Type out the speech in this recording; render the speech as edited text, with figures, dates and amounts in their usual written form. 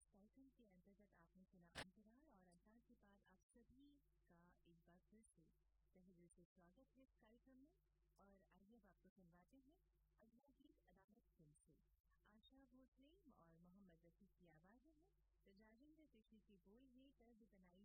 इस कार्यक्रम के अंतर्गत आपने सुना अंतराल और अंतराल के बाद आप सभी का एक बार फिर से तहे दिल से स्वागत है इस कार्यक्रम में। और आइए अब आपको सुनवाते हैं अगला गीत अदालत फिल्म से। आशा भोसले और मोहम्मद रफी की आवाज़ें हैं तो राजेंद्र कृष्ण की बोल में दर्द बनाई